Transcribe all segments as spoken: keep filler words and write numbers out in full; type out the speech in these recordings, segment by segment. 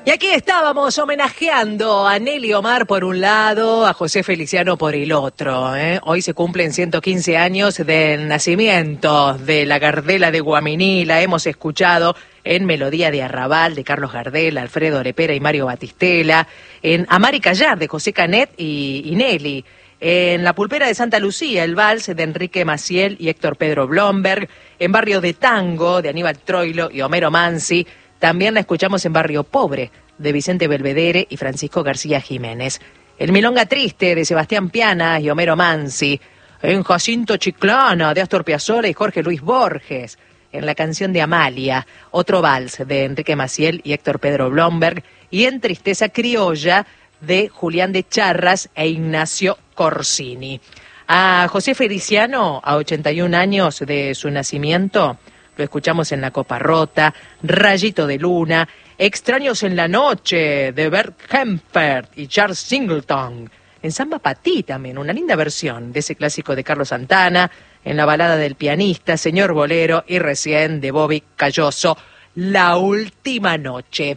Y aquí estábamos homenajeando a Nelly Omar por un lado, a José Feliciano por el otro. ¿eh? Hoy se cumplen ciento quince años del nacimiento de la Gardela de Guaminí. La hemos escuchado en Melodía de Arrabal de Carlos Gardel, Alfredo Lepera y Mario Batistela, en Amar y Callar de José Canet y, y Nelly, en La Pulpera de Santa Lucía, el vals de Enrique Maciel y Héctor Pedro Blomberg, en Barrio de Tango de Aníbal Troilo y Homero Mansi. También la escuchamos en Barrio Pobre, de Vicente Belvedere y Francisco García Jiménez. El Milonga Triste, de Sebastián Piana y Homero Mansi. En Jacinto Chiclana, de Astor Piazzolla y Jorge Luis Borges. En La Canción de Amalia, otro vals, de Enrique Maciel y Héctor Pedro Blomberg. Y en Tristeza Criolla, de Julián de Charras e Ignacio Corsini. A José Feliciano, a ochenta y un años de su nacimiento, lo escuchamos en La Copa Rota, Rayito de Luna, Extraños en la Noche, de Bert Hempert y Charles Singleton. En Samba Patí también, una linda versión de ese clásico de Carlos Santana, en La Balada del Pianista, Señor Bolero y recién de Bobby Calloso, La Última Noche.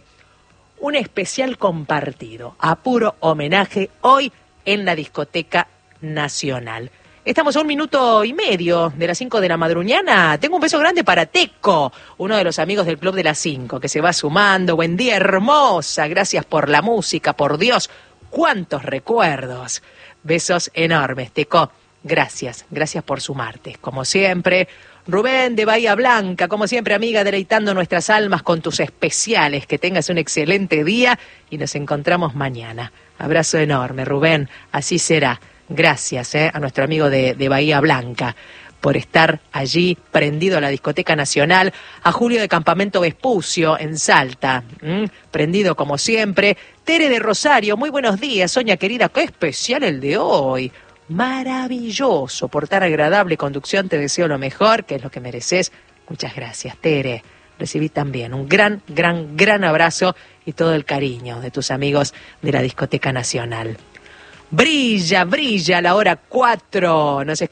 Un especial compartido, a puro homenaje, hoy en la Discoteca Nacional. Estamos a un minuto y medio de las cinco de la madruñana. Tengo un beso grande para Teco, uno de los amigos del Club de las cinco, que se va sumando. Buen día, hermosa. Gracias por la música, por Dios. Cuántos recuerdos. Besos enormes, Teco. Gracias, gracias por sumarte. Como siempre, Rubén de Bahía Blanca, como siempre, amiga, deleitando nuestras almas con tus especiales. Que tengas un excelente día y nos encontramos mañana. Abrazo enorme, Rubén. Así será. Gracias eh, a nuestro amigo de, de Bahía Blanca por estar allí prendido a la Discoteca Nacional, a Julio de Campamento Vespucio en Salta, ¿m? prendido como siempre. Tere de Rosario, muy buenos días, Soña querida, qué especial el de hoy. Maravilloso, por tan agradable conducción, te deseo lo mejor, que es lo que mereces. Muchas gracias, Tere. Recibí también un gran, gran, gran abrazo y todo el cariño de tus amigos de la Discoteca Nacional. Brilla, brilla la hora cuatro. Nos